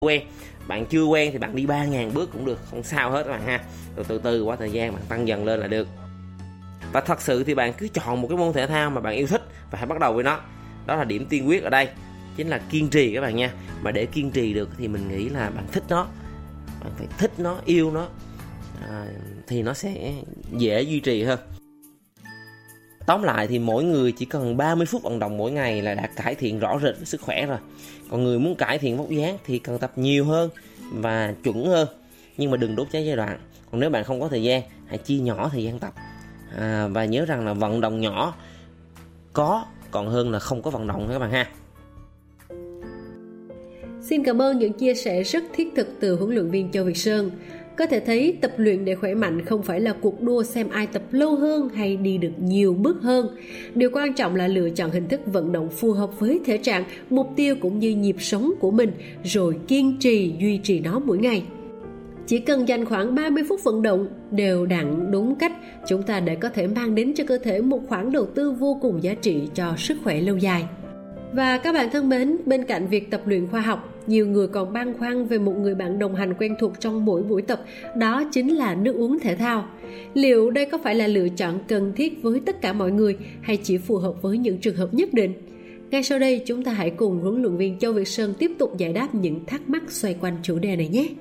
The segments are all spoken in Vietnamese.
quen. Bạn chưa quen thì bạn đi 3.000 bước cũng được, không sao hết các bạn ha. Rồi từ từ qua thời gian bạn tăng dần lên là được. Và thật sự thì bạn cứ chọn một cái môn thể thao mà bạn yêu thích và hãy bắt đầu với nó. Đó là điểm tiên quyết ở đây, chính là kiên trì các bạn nha. Mà để kiên trì được thì mình nghĩ là bạn thích nó, bạn phải thích nó, yêu nó, thì nó sẽ dễ duy trì hơn. Tóm lại thì mỗi người chỉ cần 30 phút vận động mỗi ngày là đã cải thiện rõ rệt sức khỏe rồi. Còn người muốn cải thiện vóc dáng thì cần tập nhiều hơn và chuẩn hơn, nhưng mà đừng đốt cháy giai đoạn. Còn nếu bạn không có thời gian, hãy chia nhỏ thời gian tập. Và nhớ rằng là vận động nhỏ có còn hơn là không có vận động các bạn ha. Xin cảm ơn những chia sẻ rất thiết thực từ huấn luyện viên Châu Việt Sơn. Có thể thấy tập luyện để khỏe mạnh không phải là cuộc đua xem ai tập lâu hơn hay đi được nhiều bước hơn. Điều quan trọng là lựa chọn hình thức vận động phù hợp với thể trạng, mục tiêu cũng như nhịp sống của mình, rồi kiên trì duy trì nó mỗi ngày. Chỉ cần dành khoảng 30 phút vận động đều đặn đúng cách, chúng ta đã có thể mang đến cho cơ thể một khoản đầu tư vô cùng giá trị cho sức khỏe lâu dài. Và các bạn thân mến, bên cạnh việc tập luyện khoa học, nhiều người còn băn khoăn về một người bạn đồng hành quen thuộc trong mỗi buổi tập, đó chính là nước uống thể thao. Liệu đây có phải là lựa chọn cần thiết với tất cả mọi người hay chỉ phù hợp với những trường hợp nhất định? Ngay sau đây, chúng ta hãy cùng huấn luyện viên Châu Việt Sơn tiếp tục giải đáp những thắc mắc xoay quanh chủ đề này nhé.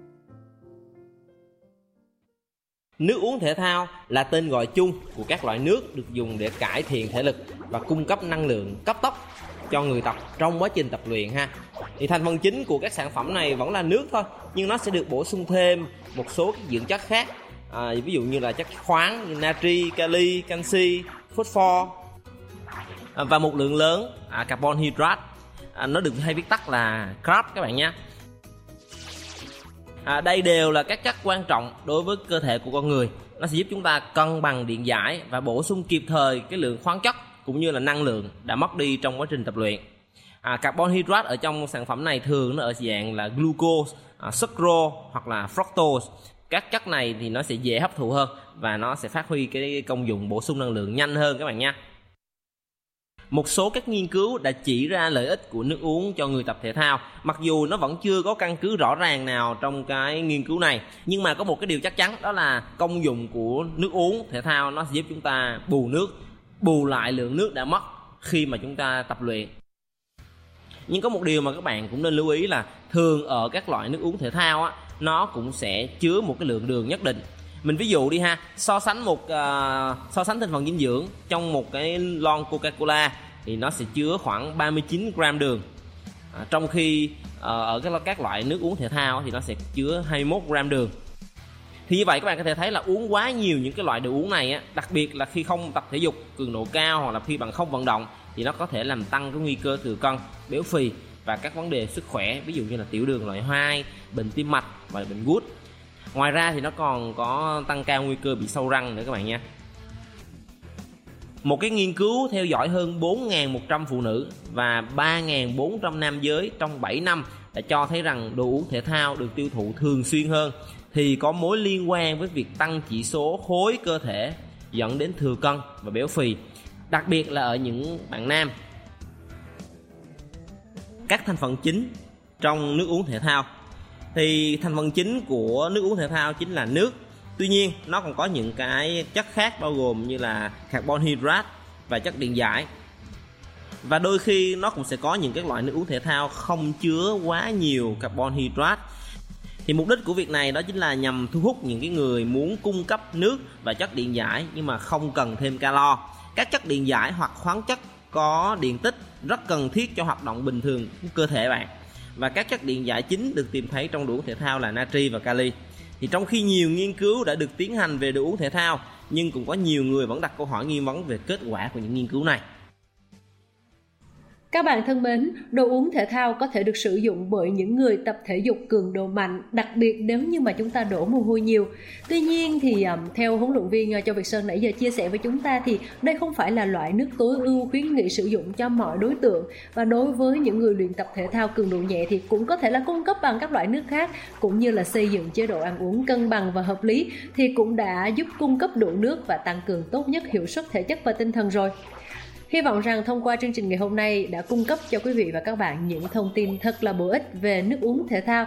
Nước uống thể thao là tên gọi chung của các loại nước được dùng để cải thiện thể lực và cung cấp năng lượng cấp tốc cho người tập trong quá trình tập luyện ha. Thì thành phần chính của các sản phẩm này vẫn là nước thôi, nhưng nó sẽ được bổ sung thêm một số các dưỡng chất khác, ví dụ như là chất khoáng như natri, kali, canxi, phosphor, và một lượng lớn carbon hydrate, nó được hay viết tắt là carb các bạn nhé. Đây đều là các chất quan trọng đối với cơ thể của con người. Nó sẽ giúp chúng ta cân bằng điện giải và bổ sung kịp thời cái lượng khoáng chất cũng như là năng lượng đã mất đi trong quá trình tập luyện. Carbon hydrate ở trong sản phẩm này thường nó ở dạng là glucose, sucrose hoặc là fructose. Các chất này thì nó sẽ dễ hấp thụ hơn và nó sẽ phát huy cái công dụng bổ sung năng lượng nhanh hơn các bạn nha. Một số các nghiên cứu đã chỉ ra lợi ích của nước uống cho người tập thể thao. Mặc dù nó vẫn chưa có căn cứ rõ ràng nào trong cái nghiên cứu này, nhưng mà có một cái điều chắc chắn, đó là công dụng của nước uống thể thao nó sẽ giúp chúng ta bù nước, bù lại lượng nước đã mất khi mà chúng ta tập luyện. Nhưng có một điều mà các bạn cũng nên lưu ý là thường ở các loại nước uống thể thao á, nó cũng sẽ chứa một cái lượng đường nhất định. Mình ví dụ đi ha, so sánh thành phần dinh dưỡng trong một cái lon Coca-Cola thì nó sẽ chứa khoảng 39 gram đường, trong khi ở các loại nước uống thể thao thì nó sẽ chứa 21 gram đường. Thì như vậy các bạn có thể thấy là uống quá nhiều những cái loại đồ uống này á, đặc biệt là khi không tập thể dục cường độ cao hoặc là khi bạn không vận động, thì nó có thể làm tăng cái nguy cơ thừa cân, béo phì và các vấn đề sức khỏe, ví dụ như là tiểu đường loại 2, bệnh tim mạch và bệnh gút. Ngoài ra thì nó còn có tăng cao nguy cơ bị sâu răng nữa các bạn nha. Một cái nghiên cứu theo dõi hơn 4.100 phụ nữ và 3.400 nam giới trong 7 năm đã cho thấy rằng đồ uống thể thao được tiêu thụ thường xuyên hơn thì có mối liên quan với việc tăng chỉ số khối cơ thể, dẫn đến thừa cân và béo phì, đặc biệt là ở những bạn nam. Các thành phần chính trong nước uống thể thao, thì thành phần chính của nước uống thể thao chính là nước. Tuy nhiên nó còn có những cái chất khác bao gồm như là carbon hydrate và chất điện giải. Và đôi khi nó cũng sẽ có những cái loại nước uống thể thao không chứa quá nhiều carbon hydrate. Thì mục đích của việc này đó chính là nhằm thu hút những cái người muốn cung cấp nước và chất điện giải nhưng mà không cần thêm calo. Các chất điện giải hoặc khoáng chất có điện tích rất cần thiết cho hoạt động bình thường của cơ thể bạn. Và các chất điện giải chính được tìm thấy trong đồ uống thể thao là natri và kali. Thì trong khi nhiều nghiên cứu đã được tiến hành về đồ uống thể thao, nhưng cũng có nhiều người vẫn đặt câu hỏi nghi vấn về kết quả của những nghiên cứu này. Các bạn thân mến, đồ uống thể thao có thể được sử dụng bởi những người tập thể dục cường độ mạnh, đặc biệt nếu như mà chúng ta đổ mồ hôi nhiều. Tuy nhiên thì theo huấn luyện viên Châu Việt Sơn nãy giờ chia sẻ với chúng ta thì đây không phải là loại nước tối ưu khuyến nghị sử dụng cho mọi đối tượng. Và đối với những người luyện tập thể thao cường độ nhẹ thì cũng có thể là cung cấp bằng các loại nước khác, cũng như là xây dựng chế độ ăn uống cân bằng và hợp lý thì cũng đã giúp cung cấp đủ nước và tăng cường tốt nhất hiệu suất thể chất và tinh thần rồi. Hy vọng rằng thông qua chương trình ngày hôm nay đã cung cấp cho quý vị và các bạn những thông tin thật là bổ ích về nước uống thể thao